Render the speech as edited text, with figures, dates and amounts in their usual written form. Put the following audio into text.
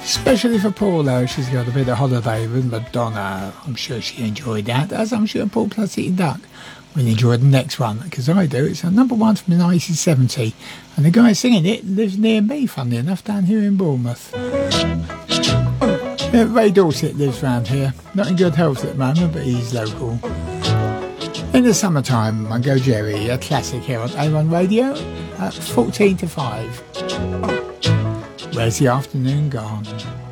Especially for Paul, though. She's got a bit of holiday with Madonna. I'm sure she enjoyed that, as I'm sure Paul plus Eating Duck will enjoy the next one, because I do. It's a number one from 1970, and the guy singing it lives near me, funnily enough, down here in Bournemouth. Yeah, Ray Dorset lives round here. Not in good health at the moment, but he's local. In the summertime, Mungo Jerry, a classic here on A1 Radio at 14 to 5. Where's the afternoon gone?